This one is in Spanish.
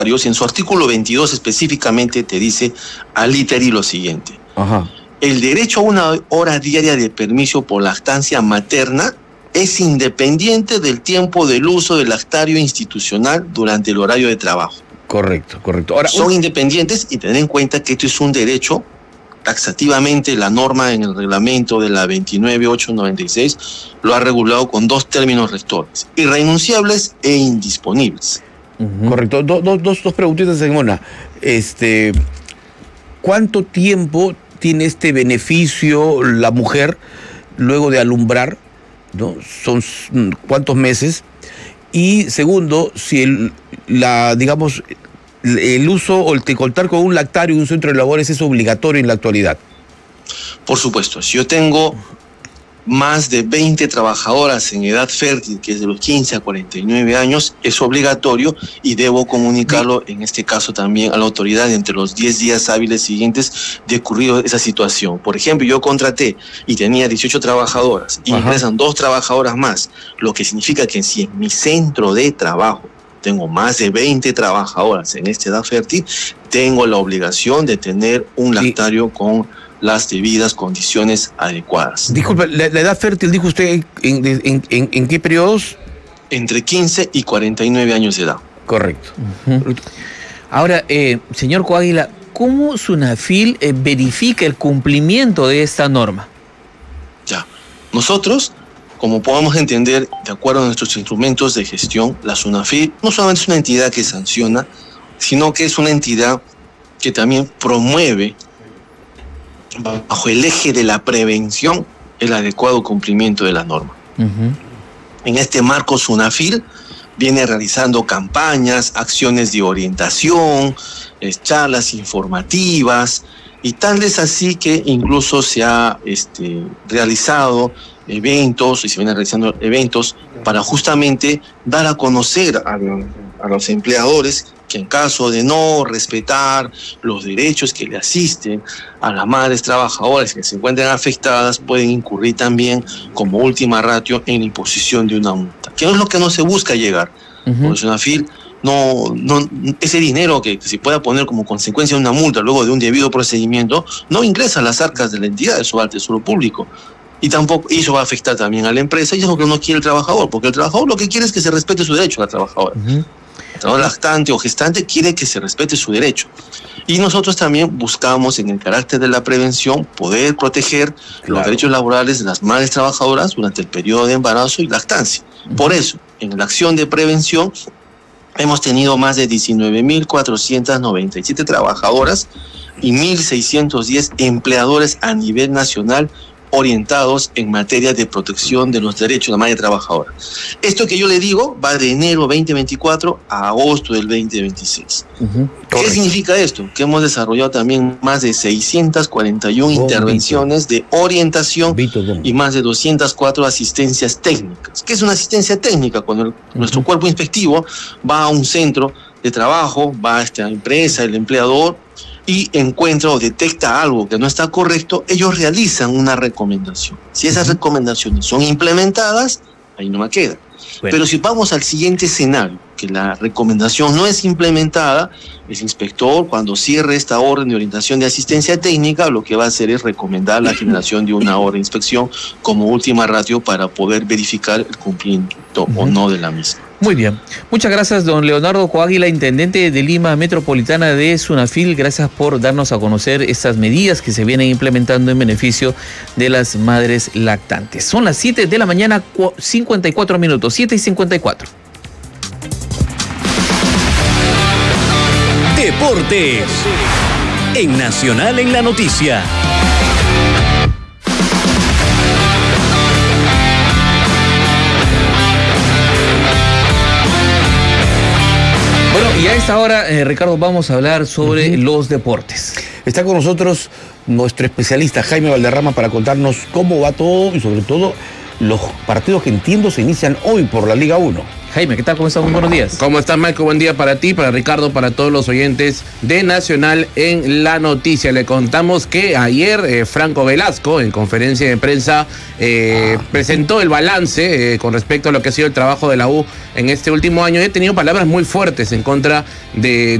en su artículo 22 específicamente te dice al iterí lo siguiente. Ajá. El derecho a 1 hora diaria de permiso por lactancia materna es independiente del tiempo del uso del lactario institucional durante el horario de trabajo. Correcto, correcto. Ahora, son independientes y tener en cuenta que esto es un derecho, taxativamente la norma en el reglamento de la 29896 lo ha regulado con 2 términos rectores, irrenunciables e indisponibles. Correcto. Dos preguntitas en una. ¿Cuánto tiempo tiene este beneficio la mujer luego de alumbrar? ¿No? ¿Son cuántos meses? Y segundo, si el uso o el contar con un lactario en un centro de labores es obligatorio en la actualidad. Por supuesto, si yo tengo más de 20 trabajadoras en edad fértil, que es de los 15 a 49 años, es obligatorio y debo comunicarlo, en este caso también a la autoridad, entre los 10 días hábiles siguientes de ocurrido esa situación. Por ejemplo, yo contraté y tenía 18 trabajadoras y me ingresan 2 trabajadoras más, lo que significa que si en mi centro de trabajo tengo más de 20 trabajadoras en esta edad fértil, tengo la obligación de tener un lactario con las debidas condiciones adecuadas. Disculpe, la edad fértil, dijo usted, ¿en qué periodos? Entre 15 y 49 años de edad. Correcto. Ahora, señor Coaguila, ¿cómo SUNAFIL verifica el cumplimiento de esta norma? Ya, nosotros, como podamos entender, de acuerdo a nuestros instrumentos de gestión, la SUNAFIL no solamente es una entidad que sanciona, sino que es una entidad que también promueve, bajo el eje de la prevención, el adecuado cumplimiento de la norma. En este marco, SUNAFIL viene realizando campañas, acciones de orientación, charlas informativas, y tal es así que incluso se ha realizado eventos, y se vienen realizando eventos para justamente dar a conocer a los empleadores que en caso de no respetar los derechos que le asisten a las madres trabajadoras que se encuentran afectadas, pueden incurrir también como última ratio en la imposición de una multa, que no es lo que no se busca llegar. Por SUNAFIL, no, ese dinero que se pueda poner como consecuencia de una multa luego de un debido procedimiento, no ingresa a las arcas de la entidad, eso va al tesoro público. Y tampoco, eso va a afectar también a la empresa, y eso es lo que no quiere el trabajador, porque el trabajador lo que quiere es que se respete su derecho a la trabajadora. El trabajador lactante o gestante quiere que se respete su derecho. Y nosotros también buscamos, en el carácter de la prevención, poder proteger los derechos laborales de las madres trabajadoras durante el periodo de embarazo y lactancia. Por eso, en la acción de prevención, hemos tenido más de 19.497 trabajadoras y 1.610 empleadores a nivel nacional orientados en materia de protección de los derechos de la madre trabajadora. Esto que yo le digo va de enero 2024 a agosto del 2026. ¿Qué significa esto? Que hemos desarrollado también más de 641 intervenciones de orientación y más de 204 asistencias técnicas. ¿Qué es una asistencia técnica? Cuando nuestro cuerpo inspectivo va a un centro de trabajo, va a esta empresa, el empleador, y encuentra o detecta algo que no está correcto, ellos realizan una recomendación. Si esas recomendaciones son implementadas, ahí no me queda. Pero si vamos al siguiente escenario, que la recomendación no es implementada, el inspector, cuando cierre esta orden de orientación de asistencia técnica, lo que va a hacer es recomendar la generación de una orden de inspección como última ratio para poder verificar el cumplimiento o no de la misma. Muy bien. Muchas gracias, don Leonardo Coaguila, intendente de Lima Metropolitana de SUNAFIL. Gracias por darnos a conocer estas medidas que se vienen implementando en beneficio de las madres lactantes. Son las 7 de la mañana, 54 minutos, 7:54. Deportes en Nacional en la Noticia. Bueno, y a esta hora, Ricardo, vamos a hablar sobre los deportes. Está con nosotros nuestro especialista Jaime Valderrama para contarnos cómo va todo y sobre todo los partidos que entiendo se inician hoy por la Liga 1. Jaime, ¿qué tal? ¿Cómo estás? Muy buenos días. ¿Cómo estás, Marco? Buen día para ti, para Ricardo, para todos los oyentes de Nacional en la Noticia. Le contamos que ayer Franco Velasco, en conferencia de prensa, presentó el balance con respecto a lo que ha sido el trabajo de la U en este último año. He tenido palabras muy fuertes en contra de